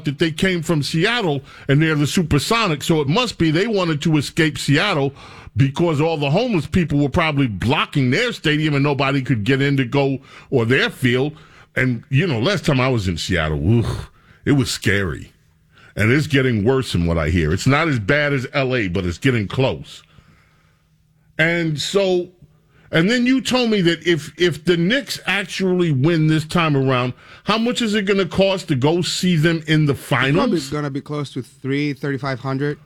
that they came from Seattle and they're the Supersonics, so it must be they wanted to escape Seattle because all the homeless people were probably blocking their stadium and nobody could get in to go, or their field. And, last time I was in Seattle, it was scary. And it's getting worse in what I hear. It's not as bad as L.A., but it's getting close. And then you told me that if the Knicks actually win this time around, how much is it going to cost to go see them in the finals? It's probably going to be close to $3,500.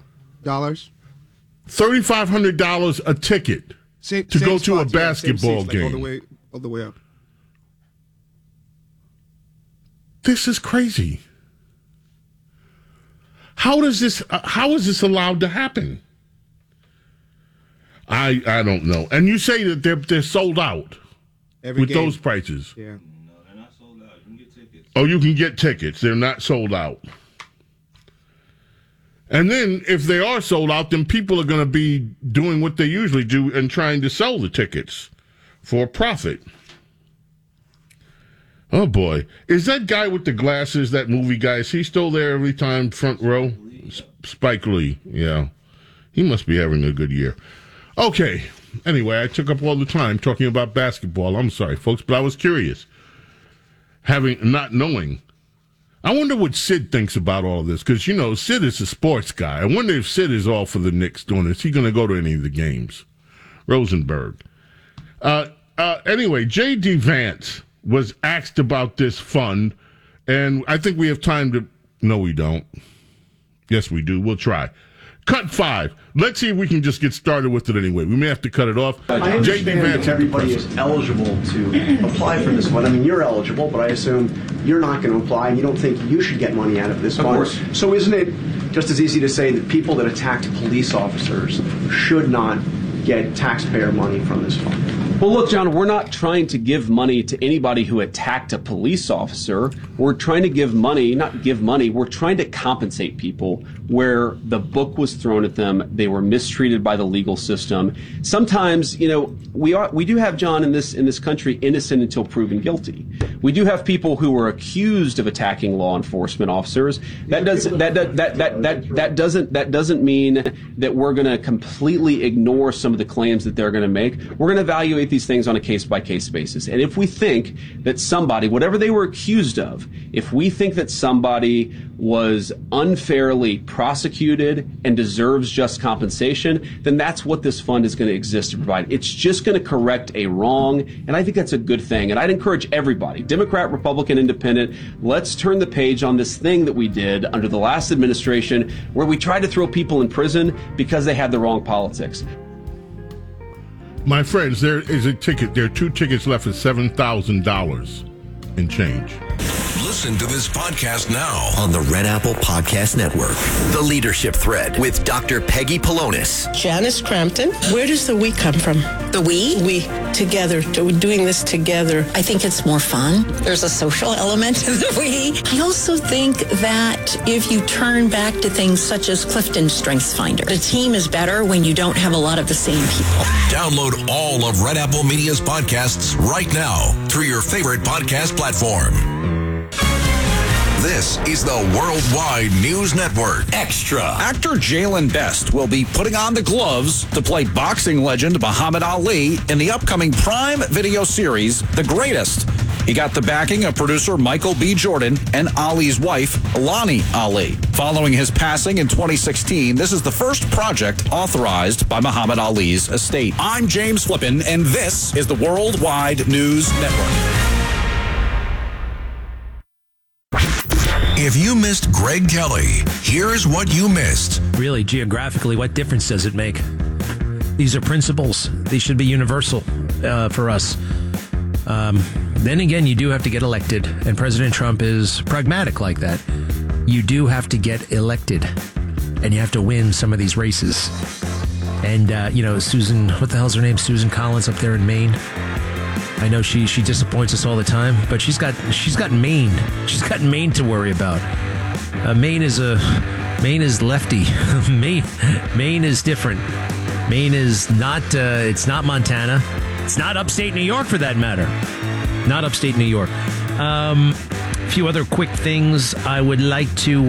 $3,500 a ticket to go to a basketball game. All the way up. This is crazy. How is this allowed to happen? I don't know. And you say that they're sold out with those prices. Yeah. No, they're not sold out. You can get tickets. Oh, you can get tickets. They're not sold out. And then if they are sold out, then people are going to be doing what they usually do and trying to sell the tickets for profit. Oh, boy. Is that guy with the glasses, that movie guy, is he still there every time, front row? Spike Lee, yeah. He must be having a good year. Okay. Anyway, I took up all the time talking about basketball. I'm sorry, folks, but I was curious. Not knowing. I wonder what Sid thinks about all of this, because, Sid is a sports guy. I wonder if Sid is all for the Knicks doing this. Is he going to go to any of the games? Rosenberg. Anyway, J.D. Vance was asked about this fund, and I think we have time to... No, we don't. Yes, we do. We'll try. Cut 5. Let's see if we can just get started with it anyway. We may have to cut it off. I understand that everybody is eligible to apply for this fund. I mean, you're eligible, but I assume you're not going to apply, and you don't think you should get money out of this fund. Of course. So isn't it just as easy to say that people that attacked police officers should not get taxpayer money from this fund? Well, look, John, we're not trying to give money to anybody who attacked a police officer. We're trying to we're trying to compensate people where the book was thrown at them. They were mistreated by the legal system. Sometimes, we do have, John, in this country, innocent until proven guilty. We do have people who were accused of attacking law enforcement officers. That doesn't mean that we're going to completely ignore some of the claims that they're going to make. We're going to evaluate these things on a case-by-case basis. And if we think that somebody, whatever they were accused of, if we think that somebody was unfairly prosecuted and deserves just compensation, then that's what this fund is going to exist to provide. It's just going to correct a wrong, and I think that's a good thing. And I'd encourage everybody, Democrat, Republican, Independent, let's turn the page on this thing that we did under the last administration where we tried to throw people in prison because they had the wrong politics. My friends, there is a ticket. There are 2 tickets left at $7,000 and change. Listen to this podcast now on the Red Apple Podcast Network. The Leadership Thread with Dr. Peggy Polonis. Janice Crampton. Where does the we come from? The we? We, together, doing this together. I think it's more fun. There's a social element to the we. I also think that if you turn back to things such as Clifton Strengths Finder, the team is better when you don't have a lot of the same people. Download all of Red Apple Media's podcasts right now through your favorite podcast platform. This is the Worldwide News Network Extra. Actor Jalen Best will be putting on the gloves to play boxing legend Muhammad Ali in the upcoming Prime Video series, The Greatest. He got the backing of producer Michael B. Jordan and Ali's wife, Lonnie Ali. Following his passing in 2016, this is the first project authorized by Muhammad Ali's estate. I'm James Flippin, and this is the Worldwide News Network. If you missed Greg Kelly, here's what you missed. Really, geographically, what difference does it make? These are principles. These should be universal for us. Then again, you do have to get elected, and President Trump is pragmatic like that. You do have to get elected, and you have to win some of these races. And, Susan, what the hell's her name? Susan Collins up there in Maine. I know she disappoints us all the time, but she's got Maine. She's got Maine to worry about. Maine is lefty. Maine is different. Maine is not. It's not Montana. It's not upstate New York, for that matter. Not upstate New York. A few other quick things I would like to